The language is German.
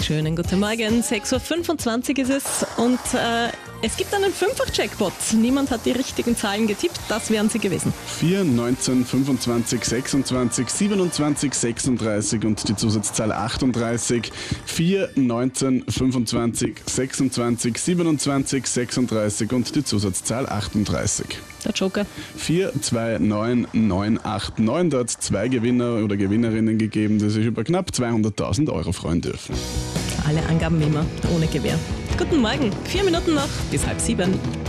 Schönen guten Morgen, 6.25 Uhr ist es und es gibt einen Fünffach-Jackpot. Niemand hat die richtigen Zahlen getippt, das wären sie gewesen. 4, 19, 25, 26, 27, 36 und die Zusatzzahl 38. 4, 19, 25, 26, 27, 36 und die Zusatzzahl 38. Der Joker. 4, 2, 9, 9, 8, 9. Da hat es 2 Gewinner oder Gewinnerinnen gegeben, die sich über knapp 200.000 Euro freuen dürfen. Alle Angaben wie immer, ohne Gewähr. Guten Morgen, 4 Minuten noch bis 6:30.